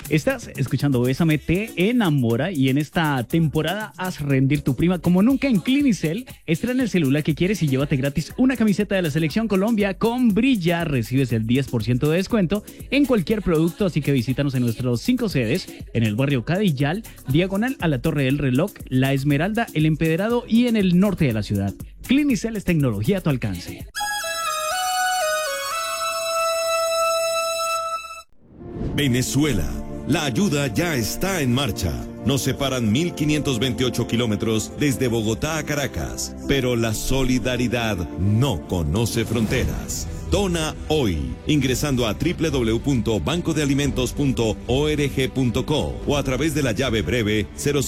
Estás escuchando Bésame te enamora y en esta temporada haz rendir tu prima como nunca en Clinicel. Estrena el celular que quieres y llévate gratis una camiseta de la Selección Colombia con Brilla. Recibes el 10% de descuento en cualquier producto, así que visítanos en nuestros 5 sedes en el barrio Cadillal, diagonal a la Torre del Reloj, La Esmeralda, El Empedrado y en el norte de la ciudad. Clinicel es tecnología a tu alcance. Venezuela. La ayuda ya está en marcha. Nos separan 1.528 kilómetros desde Bogotá a Caracas, pero la solidaridad no conoce fronteras. Dona hoy, ingresando a www.bancodealimentos.org.co o a través de la llave breve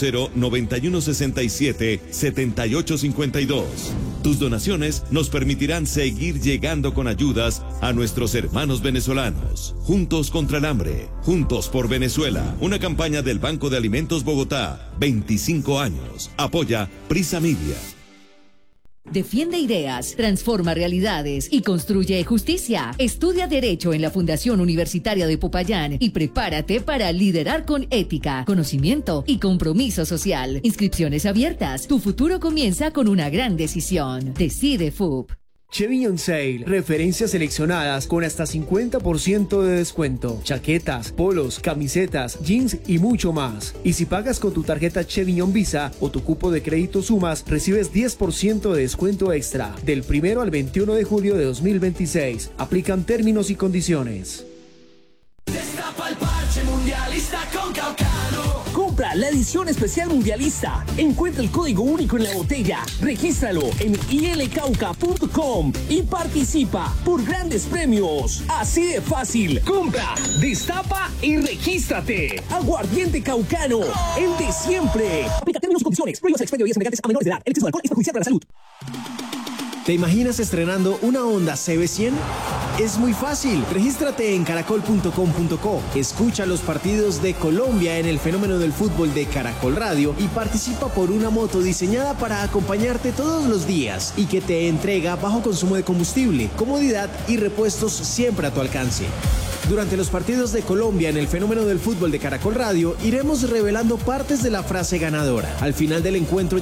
0091677852. Tus donaciones nos permitirán seguir llegando con ayudas a nuestros hermanos venezolanos. Juntos contra el hambre, juntos por Venezuela. Una campaña del Banco de Alimentos Bogotá. 25 años. Apoya Prisa Media. Defiende ideas, transforma realidades y construye justicia. Estudia Derecho en la Fundación Universitaria de Popayán y prepárate para liderar con ética, conocimiento y compromiso social. Inscripciones abiertas. Tu futuro comienza con una gran decisión. Decide FUP. Chevy on Sale, referencias seleccionadas con hasta 50% de descuento, chaquetas, polos, camisetas, jeans y mucho más. Y si pagas con tu tarjeta Chevy on Visa o tu cupo de crédito Sumas, recibes 10% de descuento extra. Del 1 al 21 de julio de 2026. Aplican términos y condiciones. Destapa el parche mundialista con Caucano. Compra la edición especial mundialista. Encuentra el código único en la botella. Regístralo en ilcauca.com y participa por grandes premios. Así de fácil. Compra, destapa y regístrate. Aguardiente Caucano, el de siempre. Aplica términos y condiciones. Prohíbas el expendio de bebidas embriagantes a menores de edad. El exceso de alcohol es perjudicial para la salud. ¿Te imaginas estrenando una Honda CB100? Es muy fácil. Regístrate en caracol.com.co. Escucha los partidos de Colombia en el fenómeno del fútbol de Caracol Radio y participa por una moto diseñada para acompañarte todos los días y que te entrega bajo consumo de combustible, comodidad y repuestos siempre a tu alcance. Durante los partidos de Colombia en el fenómeno del fútbol de Caracol Radio, iremos revelando partes de la frase ganadora. Al final del encuentro